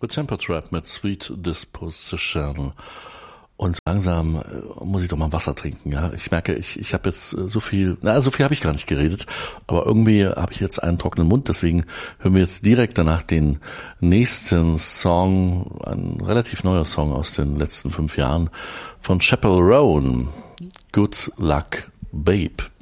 Temper Trap mit Sweet Disposition. Und langsam muss ich doch mal Wasser trinken, ja. Ich merke, ich habe jetzt so viel habe ich gar nicht geredet, aber irgendwie habe ich jetzt einen trockenen Mund, deswegen hören wir jetzt direkt danach den nächsten Song, ein relativ neuer Song aus den letzten 5 Jahren von Chappell Roan, Good Luck Babe.